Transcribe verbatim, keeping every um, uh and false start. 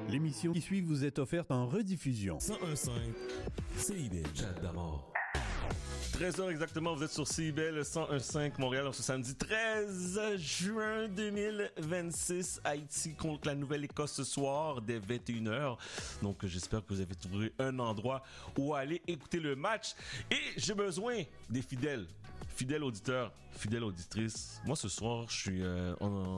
L'émission qui suit vous est offerte en rediffusion. cent un virgule cinq, C I B L, Chat d'Amour. treize heures exactement, vous êtes sur C I B L cent un virgule cinq Montréal, ce samedi treize juin deux mille vingt-six. Haïti contre la Nouvelle-Écosse ce soir dès vingt et une heures. Donc j'espère que vous avez trouvé un endroit où aller écouter le match. Et j'ai besoin des fidèles, fidèles auditeurs, fidèles auditrices. Moi ce soir, je suis euh, en